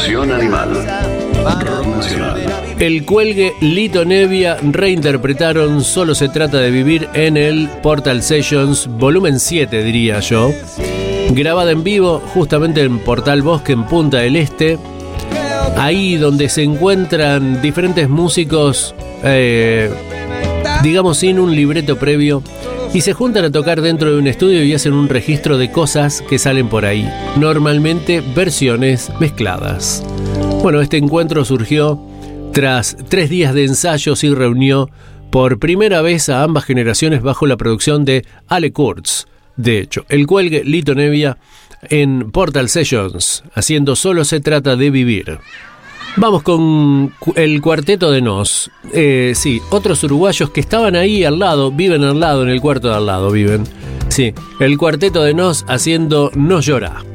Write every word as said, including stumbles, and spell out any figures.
Revolución Animal. Rock nacional. El Cuelgue, Lito Nevia reinterpretaron Solo se trata de vivir en el Portal Sessions volumen siete, diría yo. Grabada en vivo justamente en Portal Bosque en Punta del Este. Ahí donde se encuentran diferentes músicos, eh, digamos sin un libreto previo, y se juntan a tocar dentro de un estudio y hacen un registro de cosas que salen por ahí. Normalmente versiones mezcladas. Bueno, este encuentro surgió tras tres días de ensayos y reunió por primera vez a ambas generaciones bajo la producción de Ale Kurtz. De hecho, el Cuelgue, Lito Nevia en Portal Sessions, haciendo Solo se trata de vivir. Vamos con el Cuarteto de Nos. Eh, sí, otros uruguayos que estaban ahí al lado, viven al lado, en el cuarto de al lado viven. Sí, el Cuarteto de Nos haciendo No llora.